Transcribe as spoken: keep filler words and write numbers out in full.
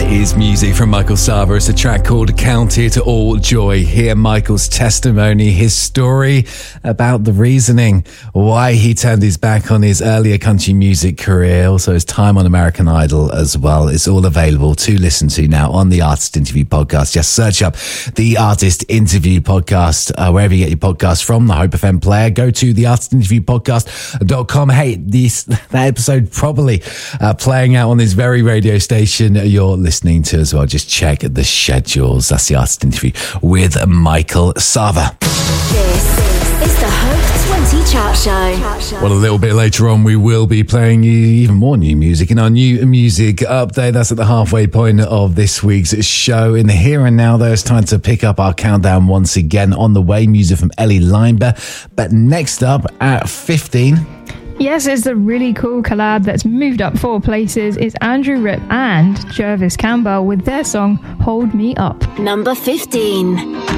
is music from Michael Sava. It's a track called Count It All Joy. Hear Michael's testimony, his story about the reasoning why he turned his back on his earlier country music career, also his time on American Idol as well. It's all available to listen to now on the Artist Interview Podcast. Just search up the Artist Interview Podcast uh, wherever you get your podcast from, the Hope F M player. Go to the artist interview podcast dot com. Hey, this, that episode probably uh, playing out on this very radio station you're listening to as well. Just check the schedules. That's the Artist Interview with Michael Sava. This is the Hope twenty Chart Show. Well, a little bit later on, we will be playing you even more new music in our new music update. That's at the halfway point of this week's show. In the here and now, though, it's time to pick up our countdown once again. On the way, music from Ellie Limeber. But next up at fifteen... Yes, it's a really cool collab that's moved up four places. It's Andrew Rip and Jervis Campbell with their song Hold Me Up. Number fifteen.